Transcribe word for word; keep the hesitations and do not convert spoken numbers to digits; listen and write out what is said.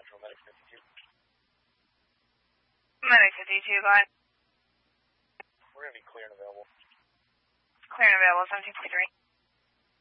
Central Medic fifty-two. Medic fifty-two, go ahead. We're going to be clear and available. Clear and available, seventeen point three.